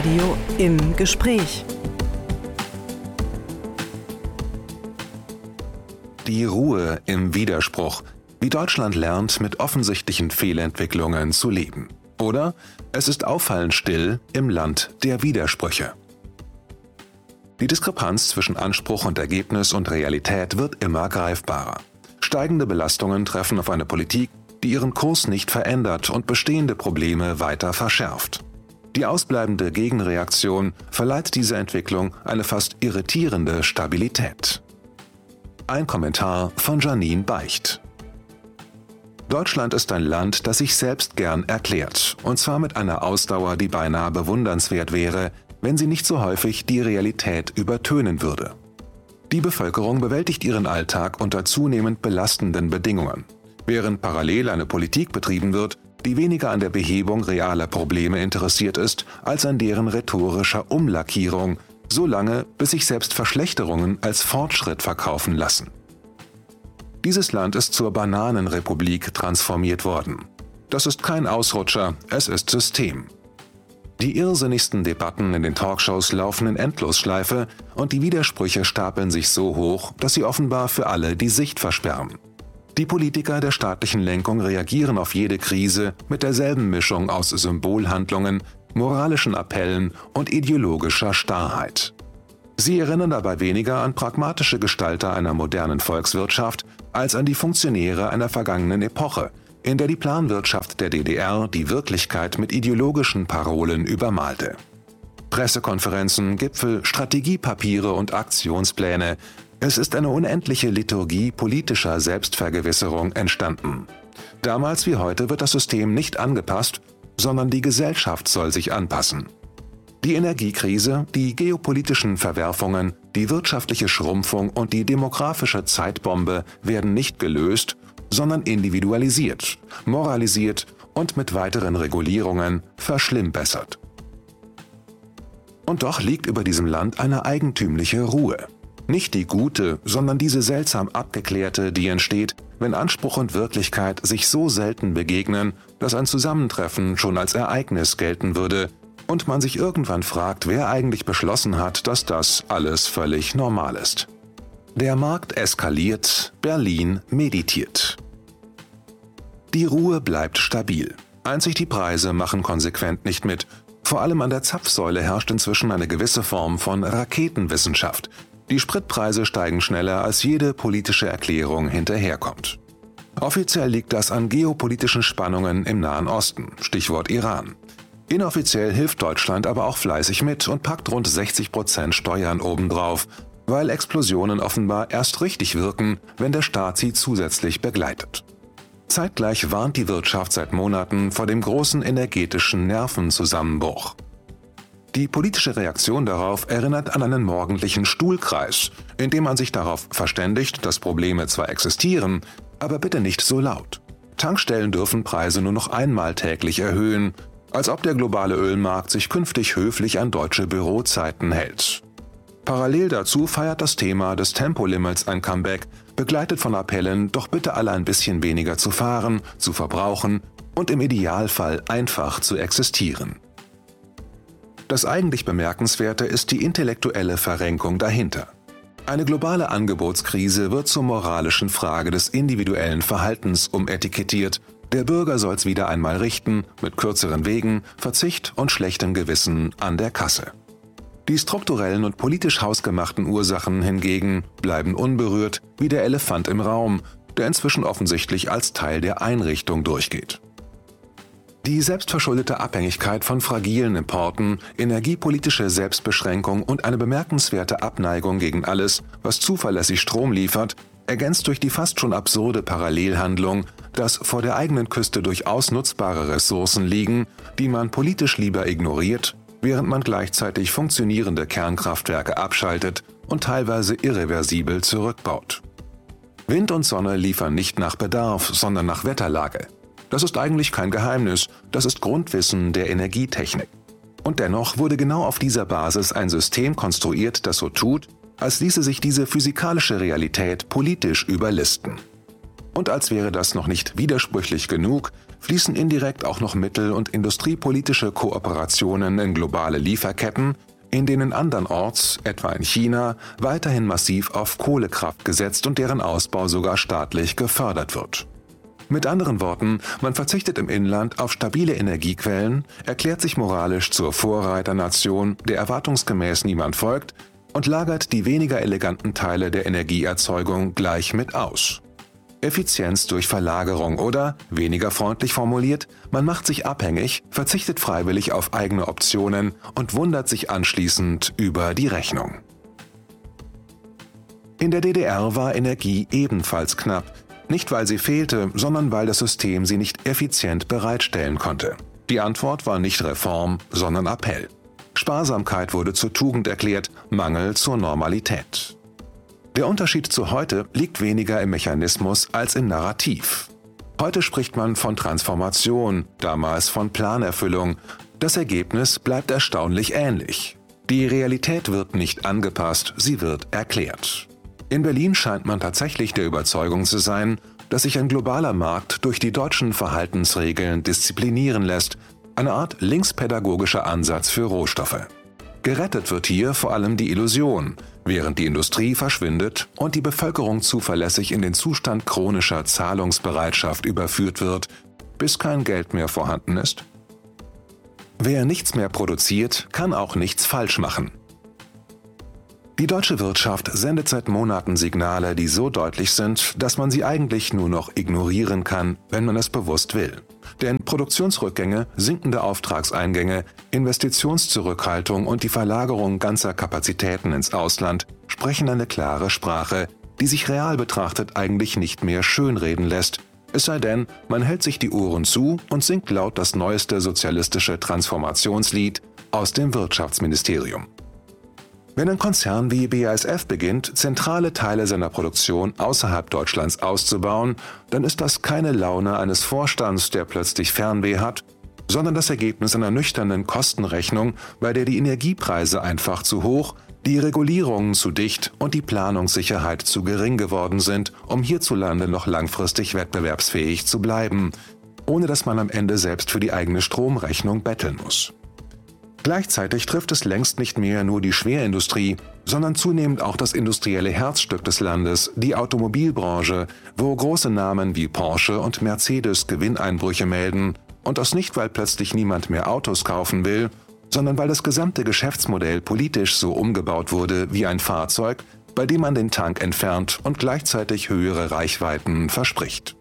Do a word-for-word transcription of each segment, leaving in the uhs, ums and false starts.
Inforadio im Gespräch. Die Ruhe im Widerspruch, wie Deutschland lernt, mit offensichtlichen Fehlentwicklungen zu leben. Oder es ist auffallend still im Land der Widersprüche. Die Diskrepanz zwischen Anspruch und Ergebnis und Realität wird immer greifbarer. Steigende Belastungen treffen auf eine Politik, die ihren Kurs nicht verändert und bestehende Probleme weiter verschärft. Die ausbleibende Gegenreaktion verleiht dieser Entwicklung eine fast irritierende Stabilität. Ein Kommentar von Janine Beicht. Deutschland ist ein Land, das sich selbst gern erklärt, und zwar mit einer Ausdauer, die beinahe bewundernswert wäre, wenn sie nicht so häufig die Realität übertönen würde. Die Bevölkerung bewältigt ihren Alltag unter zunehmend belastenden Bedingungen, während parallel eine Politik betrieben wird, die weniger an der Behebung realer Probleme interessiert ist, als an deren rhetorischer Umlackierung, solange bis sich selbst Verschlechterungen als Fortschritt verkaufen lassen. Dieses Land ist zur Bananenrepublik transformiert worden. Das ist kein Ausrutscher, es ist System. Die irrsinnigsten Debatten in den Talkshows laufen in Endlosschleife und die Widersprüche stapeln sich so hoch, dass sie offenbar für alle die Sicht versperren. Die Politiker der staatlichen Lenkung reagieren auf jede Krise mit derselben Mischung aus Symbolhandlungen, moralischen Appellen und ideologischer Starrheit. Sie erinnern dabei weniger an pragmatische Gestalter einer modernen Volkswirtschaft als an die Funktionäre einer vergangenen Epoche, in der die Planwirtschaft der D D R die Wirklichkeit mit ideologischen Parolen übermalte. Pressekonferenzen, Gipfel, Strategiepapiere und Aktionspläne – es ist eine unendliche Liturgie politischer Selbstvergewisserung entstanden. Damals wie heute wird das System nicht angepasst, sondern die Gesellschaft soll sich anpassen. Die Energiekrise, die geopolitischen Verwerfungen, die wirtschaftliche Schrumpfung und die demografische Zeitbombe werden nicht gelöst, sondern individualisiert, moralisiert und mit weiteren Regulierungen verschlimmbessert. Und doch liegt über diesem Land eine eigentümliche Ruhe. Nicht die gute, sondern diese seltsam abgeklärte, die entsteht, wenn Anspruch und Wirklichkeit sich so selten begegnen, dass ein Zusammentreffen schon als Ereignis gelten würde und man sich irgendwann fragt, wer eigentlich beschlossen hat, dass das alles völlig normal ist. Der Markt eskaliert, Berlin meditiert. Die Ruhe bleibt stabil. Einzig die Preise machen konsequent nicht mit. Vor allem an der Zapfsäule herrscht inzwischen eine gewisse Form von Raketenwissenschaft. Die Spritpreise steigen schneller, als jede politische Erklärung hinterherkommt. Offiziell liegt das an geopolitischen Spannungen im Nahen Osten, Stichwort Iran. Inoffiziell hilft Deutschland aber auch fleißig mit und packt rund sechzig Prozent Steuern obendrauf, weil Explosionen offenbar erst richtig wirken, wenn der Staat sie zusätzlich begleitet. Zeitgleich warnt die Wirtschaft seit Monaten vor dem großen energetischen Nervenzusammenbruch. Die politische Reaktion darauf erinnert an einen morgendlichen Stuhlkreis, in dem man sich darauf verständigt, dass Probleme zwar existieren, aber bitte nicht so laut. Tankstellen dürfen Preise nur noch einmal täglich erhöhen, als ob der globale Ölmarkt sich künftig höflich an deutsche Bürozeiten hält. Parallel dazu feiert das Thema des Tempolimits ein Comeback, begleitet von Appellen, doch bitte alle ein bisschen weniger zu fahren, zu verbrauchen und im Idealfall einfach zu existieren. Das eigentlich Bemerkenswerte ist die intellektuelle Verrenkung dahinter. Eine globale Angebotskrise wird zur moralischen Frage des individuellen Verhaltens umetikettiert. Der Bürger soll's wieder einmal richten, mit kürzeren Wegen, Verzicht und schlechtem Gewissen an der Kasse. Die strukturellen und politisch hausgemachten Ursachen hingegen bleiben unberührt wie der Elefant im Raum, der inzwischen offensichtlich als Teil der Einrichtung durchgeht. Die selbstverschuldete Abhängigkeit von fragilen Importen, energiepolitische Selbstbeschränkung und eine bemerkenswerte Abneigung gegen alles, was zuverlässig Strom liefert, ergänzt durch die fast schon absurde Parallelhandlung, dass vor der eigenen Küste durchaus nutzbare Ressourcen liegen, die man politisch lieber ignoriert, während man gleichzeitig funktionierende Kernkraftwerke abschaltet und teilweise irreversibel zurückbaut. Wind und Sonne liefern nicht nach Bedarf, sondern nach Wetterlage. Das ist eigentlich kein Geheimnis, das ist Grundwissen der Energietechnik. Und dennoch wurde genau auf dieser Basis ein System konstruiert, das so tut, als ließe sich diese physikalische Realität politisch überlisten. Und als wäre das noch nicht widersprüchlich genug, fließen indirekt auch noch mittel- und industriepolitische Kooperationen in globale Lieferketten, in denen andernorts, etwa in China, weiterhin massiv auf Kohlekraft gesetzt und deren Ausbau sogar staatlich gefördert wird. Mit anderen Worten, man verzichtet im Inland auf stabile Energiequellen, erklärt sich moralisch zur Vorreiternation, der erwartungsgemäß niemand folgt, und lagert die weniger eleganten Teile der Energieerzeugung gleich mit aus. Effizienz durch Verlagerung oder, weniger freundlich formuliert, man macht sich abhängig, verzichtet freiwillig auf eigene Optionen und wundert sich anschließend über die Rechnung. In der D D R war Energie ebenfalls knapp, nicht weil sie fehlte, sondern weil das System sie nicht effizient bereitstellen konnte. Die Antwort war nicht Reform, sondern Appell. Sparsamkeit wurde zur Tugend erklärt, Mangel zur Normalität. Der Unterschied zu heute liegt weniger im Mechanismus als im Narrativ. Heute spricht man von Transformation, damals von Planerfüllung. Das Ergebnis bleibt erstaunlich ähnlich. Die Realität wird nicht angepasst, sie wird erklärt. In Berlin scheint man tatsächlich der Überzeugung zu sein, dass sich ein globaler Markt durch die deutschen Verhaltensregeln disziplinieren lässt, eine Art linkspädagogischer Ansatz für Rohstoffe. Gerettet wird hier vor allem die Illusion, während die Industrie verschwindet und die Bevölkerung zuverlässig in den Zustand chronischer Zahlungsbereitschaft überführt wird, bis kein Geld mehr vorhanden ist. Wer nichts mehr produziert, kann auch nichts falsch machen. Die deutsche Wirtschaft sendet seit Monaten Signale, die so deutlich sind, dass man sie eigentlich nur noch ignorieren kann, wenn man es bewusst will. Denn Produktionsrückgänge, sinkende Auftragseingänge, Investitionszurückhaltung und die Verlagerung ganzer Kapazitäten ins Ausland sprechen eine klare Sprache, die sich real betrachtet eigentlich nicht mehr schönreden lässt, es sei denn, man hält sich die Ohren zu und singt laut das neueste sozialistische Transformationslied aus dem Wirtschaftsministerium. Wenn ein Konzern wie B A S F beginnt, zentrale Teile seiner Produktion außerhalb Deutschlands auszubauen, dann ist das keine Laune eines Vorstands, der plötzlich Fernweh hat, sondern das Ergebnis einer nüchternen Kostenrechnung, bei der die Energiepreise einfach zu hoch, die Regulierungen zu dicht und die Planungssicherheit zu gering geworden sind, um hierzulande noch langfristig wettbewerbsfähig zu bleiben, ohne dass man am Ende selbst für die eigene Stromrechnung betteln muss. Gleichzeitig trifft es längst nicht mehr nur die Schwerindustrie, sondern zunehmend auch das industrielle Herzstück des Landes, die Automobilbranche, wo große Namen wie Porsche und Mercedes Gewinneinbrüche melden, und das nicht, weil plötzlich niemand mehr Autos kaufen will, sondern weil das gesamte Geschäftsmodell politisch so umgebaut wurde wie ein Fahrzeug, bei dem man den Tank entfernt und gleichzeitig höhere Reichweiten verspricht.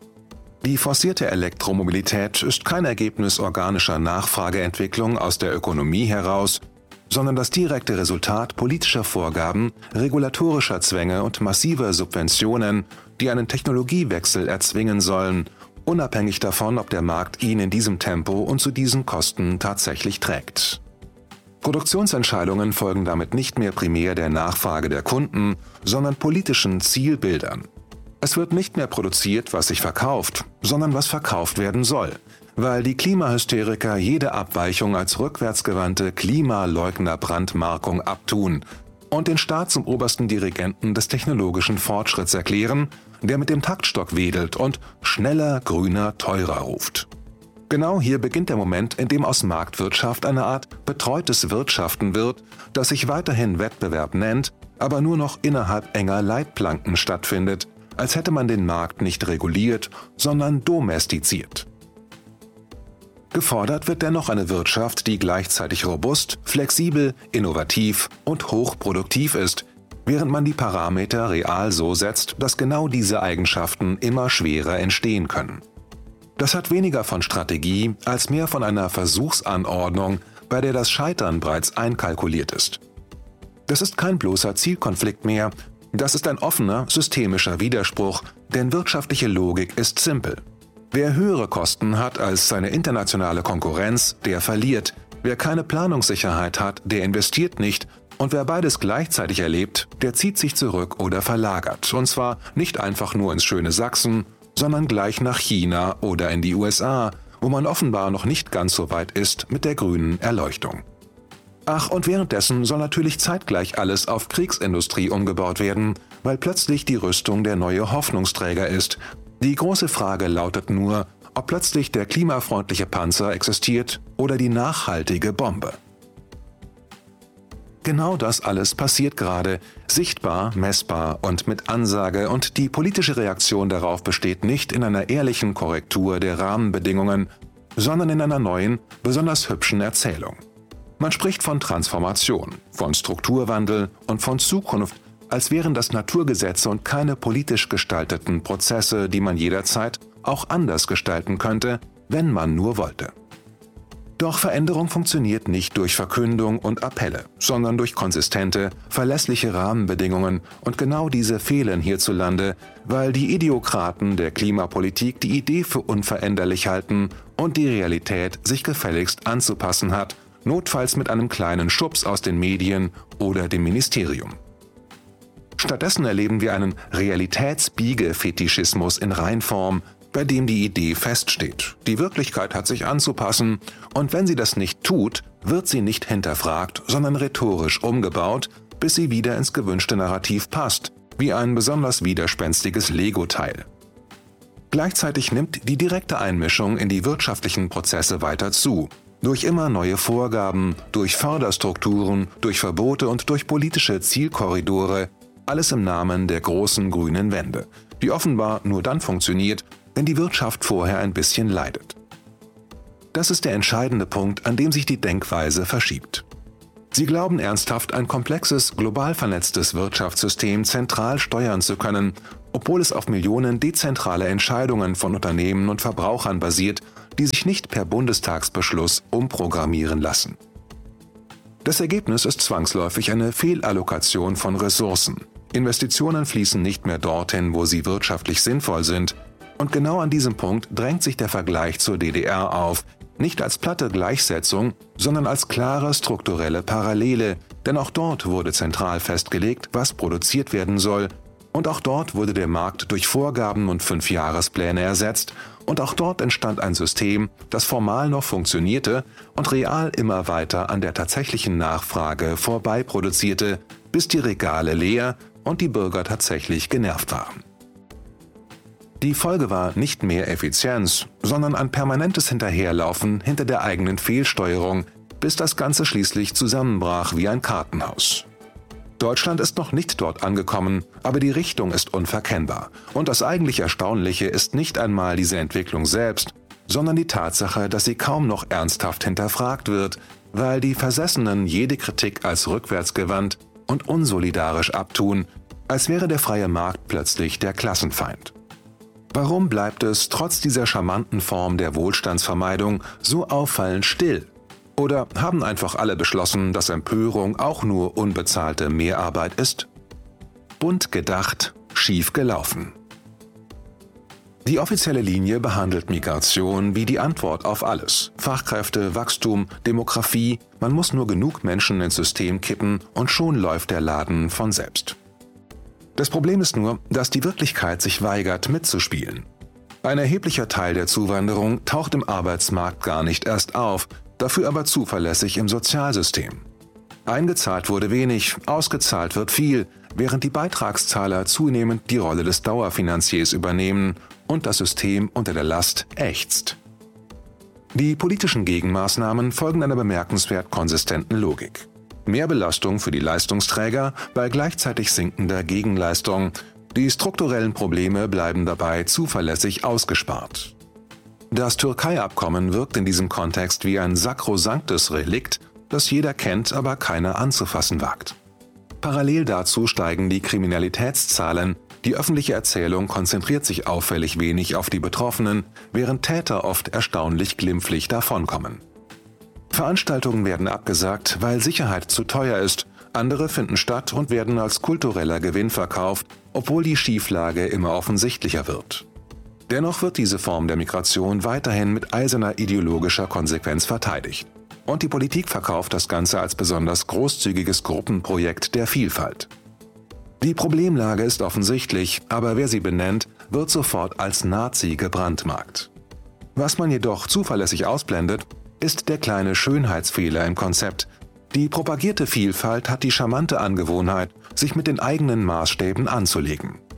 Die forcierte Elektromobilität ist kein Ergebnis organischer Nachfrageentwicklung aus der Ökonomie heraus, sondern das direkte Resultat politischer Vorgaben, regulatorischer Zwänge und massiver Subventionen, die einen Technologiewechsel erzwingen sollen, unabhängig davon, ob der Markt ihn in diesem Tempo und zu diesen Kosten tatsächlich trägt. Produktionsentscheidungen folgen damit nicht mehr primär der Nachfrage der Kunden, sondern politischen Zielbildern. Es wird nicht mehr produziert, was sich verkauft, sondern was verkauft werden soll, weil die Klimahysteriker jede Abweichung als rückwärtsgewandte Klimaleugner-Brandmarkung abtun und den Staat zum obersten Dirigenten des technologischen Fortschritts erklären, der mit dem Taktstock wedelt und schneller, grüner, teurer ruft. Genau hier beginnt der Moment, in dem aus Marktwirtschaft eine Art betreutes Wirtschaften wird, das sich weiterhin Wettbewerb nennt, aber nur noch innerhalb enger Leitplanken stattfindet, als hätte man den Markt nicht reguliert, sondern domestiziert. Gefordert wird dennoch eine Wirtschaft, die gleichzeitig robust, flexibel, innovativ und hochproduktiv ist, während man die Parameter real so setzt, dass genau diese Eigenschaften immer schwerer entstehen können. Das hat weniger von Strategie als mehr von einer Versuchsanordnung, bei der das Scheitern bereits einkalkuliert ist. Das ist kein bloßer Zielkonflikt mehr, das ist ein offener, systemischer Widerspruch, denn wirtschaftliche Logik ist simpel. Wer höhere Kosten hat als seine internationale Konkurrenz, der verliert. Wer keine Planungssicherheit hat, der investiert nicht. Und wer beides gleichzeitig erlebt, der zieht sich zurück oder verlagert. Und zwar nicht einfach nur ins schöne Sachsen, sondern gleich nach China oder in die U S A, wo man offenbar noch nicht ganz so weit ist mit der grünen Erleuchtung. Ach, und währenddessen soll natürlich zeitgleich alles auf Kriegsindustrie umgebaut werden, weil plötzlich die Rüstung der neue Hoffnungsträger ist. Die große Frage lautet nur, ob plötzlich der klimafreundliche Panzer existiert oder die nachhaltige Bombe. Genau das alles passiert gerade, sichtbar, messbar und mit Ansage, und die politische Reaktion darauf besteht nicht in einer ehrlichen Korrektur der Rahmenbedingungen, sondern in einer neuen, besonders hübschen Erzählung. Man spricht von Transformation, von Strukturwandel und von Zukunft, als wären das Naturgesetze und keine politisch gestalteten Prozesse, die man jederzeit auch anders gestalten könnte, wenn man nur wollte. Doch Veränderung funktioniert nicht durch Verkündung und Appelle, sondern durch konsistente, verlässliche Rahmenbedingungen, und genau diese fehlen hierzulande, weil die Idiokraten der Klimapolitik die Idee für unveränderlich halten und die Realität sich gefälligst anzupassen hat, notfalls mit einem kleinen Schubs aus den Medien oder dem Ministerium. Stattdessen erleben wir einen Realitätsbiege-Fetischismus in Reinform, bei dem die Idee feststeht. Die Wirklichkeit hat sich anzupassen, und wenn sie das nicht tut, wird sie nicht hinterfragt, sondern rhetorisch umgebaut, bis sie wieder ins gewünschte Narrativ passt, wie ein besonders widerspenstiges Lego-Teil. Gleichzeitig nimmt die direkte Einmischung in die wirtschaftlichen Prozesse weiter zu, durch immer neue Vorgaben, durch Förderstrukturen, durch Verbote und durch politische Zielkorridore, alles im Namen der großen grünen Wende, die offenbar nur dann funktioniert, wenn die Wirtschaft vorher ein bisschen leidet. Das ist der entscheidende Punkt, an dem sich die Denkweise verschiebt. Sie glauben ernsthaft, ein komplexes, global vernetztes Wirtschaftssystem zentral steuern zu können, obwohl es auf Millionen dezentrale Entscheidungen von Unternehmen und Verbrauchern basiert, die sich nicht per Bundestagsbeschluss umprogrammieren lassen. Das Ergebnis ist zwangsläufig eine Fehlallokation von Ressourcen. Investitionen fließen nicht mehr dorthin, wo sie wirtschaftlich sinnvoll sind, und genau an diesem Punkt drängt sich der Vergleich zur D D R auf, nicht als platte Gleichsetzung, sondern als klare strukturelle Parallele, denn auch dort wurde zentral festgelegt, was produziert werden soll, und auch dort wurde der Markt durch Vorgaben und Fünfjahrespläne ersetzt, und auch dort entstand ein System, das formal noch funktionierte und real immer weiter an der tatsächlichen Nachfrage vorbei produzierte, bis die Regale leer und die Bürger tatsächlich genervt waren. Die Folge war nicht mehr Effizienz, sondern ein permanentes Hinterherlaufen hinter der eigenen Fehlsteuerung, bis das Ganze schließlich zusammenbrach wie ein Kartenhaus. Deutschland ist noch nicht dort angekommen, aber die Richtung ist unverkennbar. Und das eigentlich Erstaunliche ist nicht einmal diese Entwicklung selbst, sondern die Tatsache, dass sie kaum noch ernsthaft hinterfragt wird, weil die Versessenen jede Kritik als rückwärtsgewandt und unsolidarisch abtun, als wäre der freie Markt plötzlich der Klassenfeind. Warum bleibt es trotz dieser charmanten Form der Wohlstandsvermeidung so auffallend still? Oder haben einfach alle beschlossen, dass Empörung auch nur unbezahlte Mehrarbeit ist? Bunt gedacht, schief gelaufen. Die offizielle Linie behandelt Migration wie die Antwort auf alles. Fachkräfte, Wachstum, Demografie, man muss nur genug Menschen ins System kippen und schon läuft der Laden von selbst. Das Problem ist nur, dass die Wirklichkeit sich weigert, mitzuspielen. Ein erheblicher Teil der Zuwanderung taucht im Arbeitsmarkt gar nicht erst auf, dafür aber zuverlässig im Sozialsystem. Eingezahlt wurde wenig, ausgezahlt wird viel, während die Beitragszahler zunehmend die Rolle des Dauerfinanziers übernehmen und das System unter der Last ächzt. Die politischen Gegenmaßnahmen folgen einer bemerkenswert konsistenten Logik. Mehr Belastung für die Leistungsträger bei gleichzeitig sinkender Gegenleistung. Die strukturellen Probleme bleiben dabei zuverlässig ausgespart. Das Türkei-Abkommen wirkt in diesem Kontext wie ein sakrosanktes Relikt, das jeder kennt, aber keiner anzufassen wagt. Parallel dazu steigen die Kriminalitätszahlen, die öffentliche Erzählung konzentriert sich auffällig wenig auf die Betroffenen, während Täter oft erstaunlich glimpflich davonkommen. Veranstaltungen werden abgesagt, weil Sicherheit zu teuer ist, andere finden statt und werden als kultureller Gewinn verkauft, obwohl die Schieflage immer offensichtlicher wird. Dennoch wird diese Form der Migration weiterhin mit eiserner ideologischer Konsequenz verteidigt. Und die Politik verkauft das Ganze als besonders großzügiges Gruppenprojekt der Vielfalt. Die Problemlage ist offensichtlich, aber wer sie benennt, wird sofort als Nazi gebrandmarkt. Was man jedoch zuverlässig ausblendet, ist der kleine Schönheitsfehler im Konzept. Die propagierte Vielfalt hat die charmante Angewohnheit, sich mit den eigenen Maßstäben anzulegen.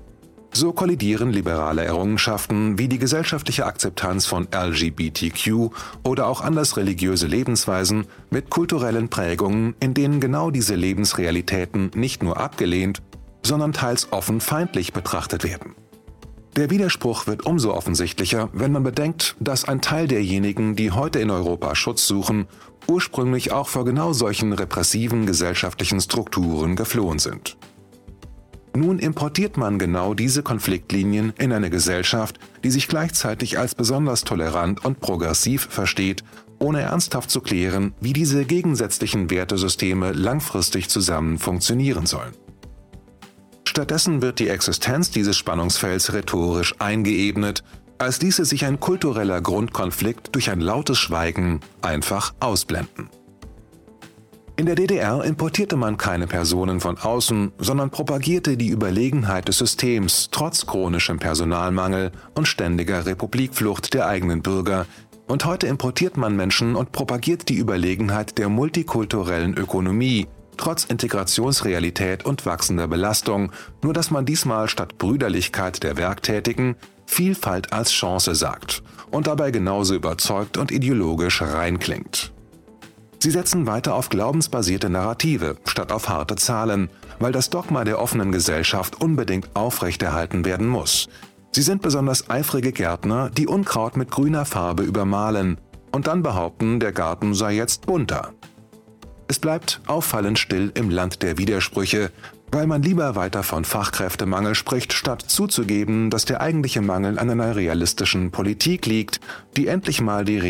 So kollidieren liberale Errungenschaften wie die gesellschaftliche Akzeptanz von L G B T Q oder auch anders religiöse Lebensweisen mit kulturellen Prägungen, in denen genau diese Lebensrealitäten nicht nur abgelehnt, sondern teils offen feindlich betrachtet werden. Der Widerspruch wird umso offensichtlicher, wenn man bedenkt, dass ein Teil derjenigen, die heute in Europa Schutz suchen, ursprünglich auch vor genau solchen repressiven gesellschaftlichen Strukturen geflohen sind. Nun importiert man genau diese Konfliktlinien in eine Gesellschaft, die sich gleichzeitig als besonders tolerant und progressiv versteht, ohne ernsthaft zu klären, wie diese gegensätzlichen Wertesysteme langfristig zusammen funktionieren sollen. Stattdessen wird die Existenz dieses Spannungsfelds rhetorisch eingeebnet, als ließe sich ein kultureller Grundkonflikt durch ein lautes Schweigen einfach ausblenden. In der D D R importierte man keine Personen von außen, sondern propagierte die Überlegenheit des Systems trotz chronischem Personalmangel und ständiger Republikflucht der eigenen Bürger, und heute importiert man Menschen und propagiert die Überlegenheit der multikulturellen Ökonomie, trotz Integrationsrealität und wachsender Belastung, nur dass man diesmal statt Brüderlichkeit der Werktätigen Vielfalt als Chance sagt und dabei genauso überzeugt und ideologisch reinklingt. Sie setzen weiter auf glaubensbasierte Narrative statt auf harte Zahlen, weil das Dogma der offenen Gesellschaft unbedingt aufrechterhalten werden muss. Sie sind besonders eifrige Gärtner, die Unkraut mit grüner Farbe übermalen und dann behaupten, der Garten sei jetzt bunter. Es bleibt auffallend still im Land der Widersprüche, weil man lieber weiter von Fachkräftemangel spricht, statt zuzugeben, dass der eigentliche Mangel an einer realistischen Politik liegt, die endlich mal die